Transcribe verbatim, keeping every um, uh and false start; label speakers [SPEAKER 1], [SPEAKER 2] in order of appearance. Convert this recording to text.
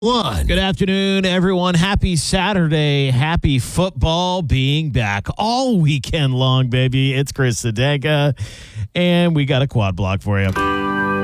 [SPEAKER 1] One.
[SPEAKER 2] Good afternoon, everyone. Happy Saturday. Happy football being back all weekend long, baby. It's Chris Sadega, and we got a quad block for you.